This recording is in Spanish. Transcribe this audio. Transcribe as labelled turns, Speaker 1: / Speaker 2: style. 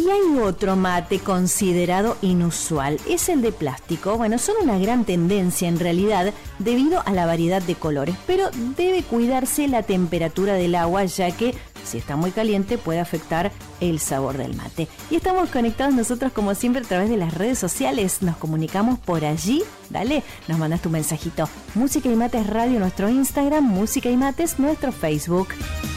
Speaker 1: Y hay otro mate considerado inusual, es el de plástico. Bueno, son una gran tendencia en realidad debido a la variedad de colores, pero debe cuidarse la temperatura del agua, ya que si está muy caliente puede afectar el sabor del mate. Y estamos conectados nosotros como siempre a través de las redes sociales, nos comunicamos por allí. Dale, nos mandas tu mensajito. Música y Mates Radio, nuestro Instagram, Música y Mates, nuestro Facebook.